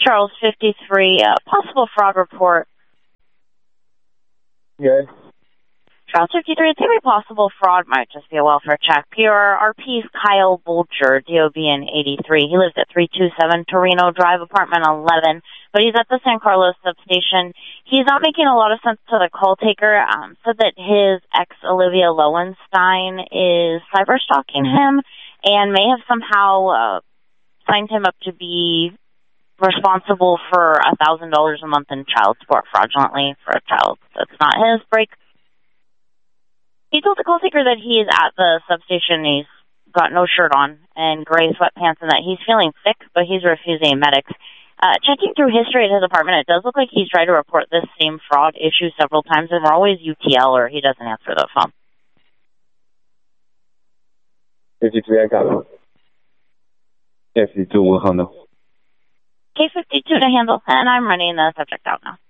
Charles, 53, possible fraud report. Okay. Charles, 53, it's very possible fraud. Might just be a welfare check. PRRP's Kyle Bolger, DOBN 83. He lives at 327 Torino Drive, apartment 11, but he's at the San Carlos substation. He's not making a lot of sense to the call taker. Said that his ex, Olivia Lowenstein, is cyber stalking him and may have somehow signed him up to be responsible for $1,000 a month in child support fraudulently for a child that's not his. Break. He told the call taker that he is at the substation. He's got no shirt on and gray sweatpants, and that he's feeling sick, but he's refusing medics. Checking through history at his apartment, it does look like he's tried to report this same fraud issue several times, and we're always UTL or he doesn't answer the phone. 53, I got it. Yeah, 52, we'll handle. K52 to handle, and I'm running the subject out now.